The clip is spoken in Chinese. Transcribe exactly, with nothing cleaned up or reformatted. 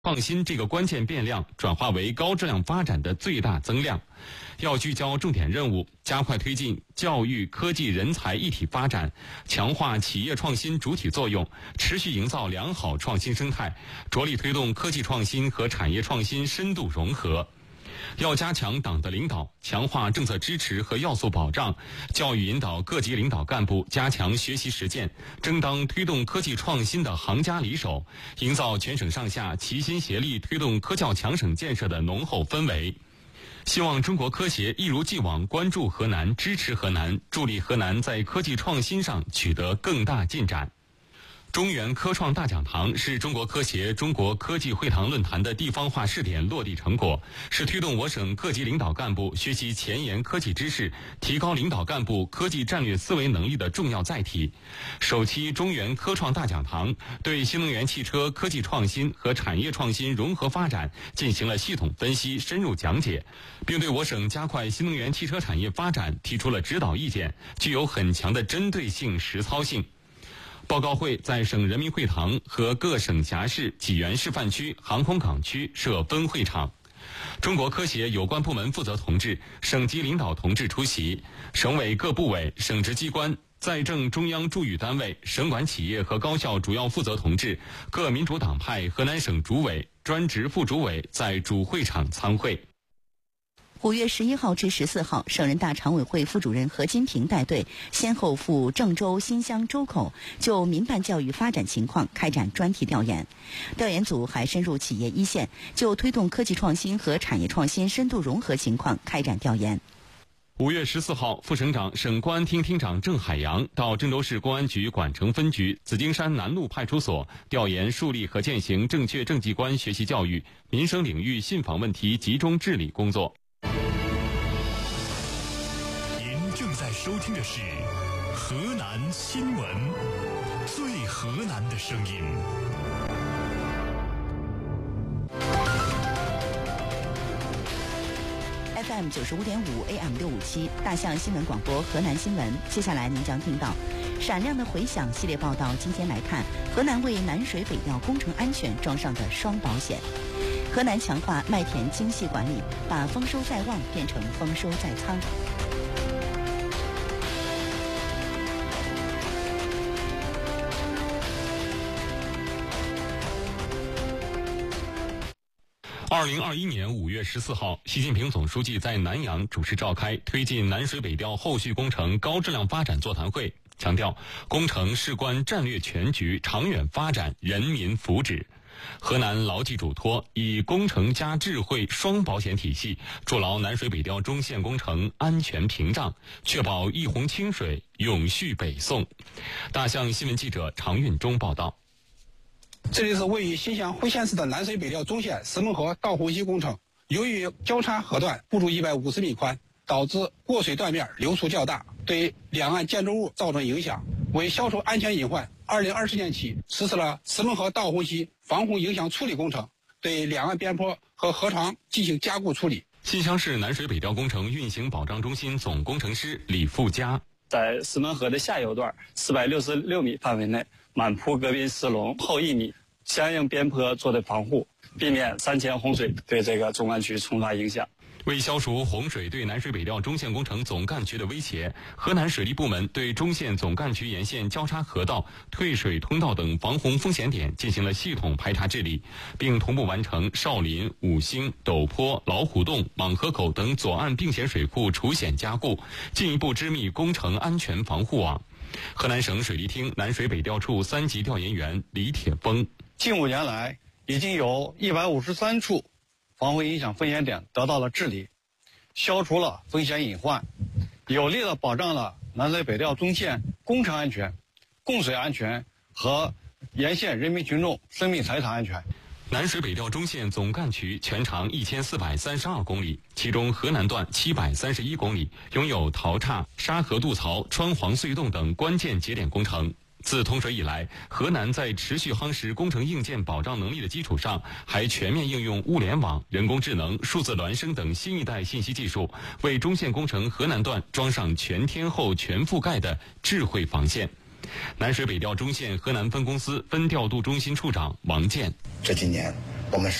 创新这个关键变量转化为高质量发展的最大增量，要聚焦重点任务，加快推进教育、科技、人才一体发展，强化企业创新主体作用，持续营造良好创新生态，着力推动科技创新和产业创新深度融合。要加强党的领导，强化政策支持和要素保障，教育引导各级领导干部加强学习实践，争当推动科技创新的行家里手，营造全省上下齐心协力推动科教强省建设的浓厚氛围。希望中国科协一如既往关注河南，支持河南，助力河南在科技创新上取得更大进展。中原科创大讲堂是中国科协中国科技会堂论坛的地方化试点落地成果，是推动我省各级领导干部学习前沿科技知识，提高领导干部科技战略思维能力的重要载体。首期中原科创大讲堂对新能源汽车科技创新和产业创新融合发展进行了系统分析、深入讲解，并对我省加快新能源汽车产业发展提出了指导意见，具有很强的针对性、实操性。报告会在省人民会堂和各省辖市、济源示范区、航空港区设分会场。中国科协有关部门负责同志、省级领导同志出席，省委各部委、省直机关、在政中央驻豫单位、省管企业和高校主要负责同志、各民主党派河南省主委、专职副主委在主会场参会。 五月十一号至十四号，省人大常委会副主任何金平带队先后赴郑州、新乡、周口，就民办教育发展情况开展专题调研。调研组还深入企业一线，就推动科技创新和产业创新深度融合情况开展调研。 五月十四号，副省长、省公安厅厅长郑海洋到郑州市公安局管城分局紫金山南路派出所调研树立和践行正确政绩观学习教育民生领域信访问题集中治理工作。 正在收听的是河南新闻，最河南的声音。 F M 九十五点五 A M 六五七大象新闻广播河南新闻。接下来您将听到闪亮的回响系列报道。今天来看，河南为南水北调工程安全装上的双保险。河南强化麦田精细管理，把丰收在望变成丰收在仓。 二零二一年五月十四号，习近平总书记在南阳主持召开推进南水北调后续工程高质量发展座谈会，强调工程事关战略全局、长远发展、人民福祉。河南牢记嘱托，以工程加智慧双保险体系，筑牢南水北调中线工程安全屏障，确保一泓清水永续北送。大象新闻记者常运忠报道。 这里是位于新乡会县市的南水北调中线石门河倒虹溪工程，由于交叉河段不足一百五十米宽，导致过水断面流出较大，对两岸建筑物造成影响。为消除安全隐患，二零二四年起实施了石门河倒虹溪防洪影响处理工程，对两岸边坡和河床进行加固处理。 新乡市南水北调工程运行保障中心总工程师李富佳， 在石门河的下游段四百六十六米范围内，满铺隔冰石龙厚一米，相应边坡做的防护，避免山前洪水对这个中干区重大影响。 为消除洪水对南水北调中线工程总干区的威胁，河南水利部门对中线总干区沿线交叉河道、退水通道等防洪风险点进行了系统排查治理，并同步完成少林、五星、陡坡、老虎洞、蟒河口等左岸并险水库除险加固，进一步织密工程安全防护网。河南省水利厅南水北调处三级调研员李铁峰， 近五年来，已经有一百五十三处防洪影响风险点得到了治理，消除了风险隐患，有力地保障了南水北调中线工程安全、供水安全和沿线人民群众生命财产安全。 南水北调中线总干区全长一千四百三十二公里，其中河南段七百三十一公里，拥有陶岔、沙河渡槽、川黄隧洞等关键节点工程。自通水以来，河南在持续夯实工程硬件保障能力的基础上，还全面应用物联网、人工智能、数字孪生等新一代信息技术，为中线工程河南段装上全天候、全覆盖的智慧防线。南水北调中线河南分公司分调度中心处长王健， 这几年我们